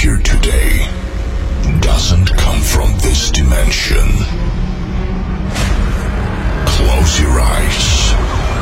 hear today doesn't come from this dimension. Close your eyes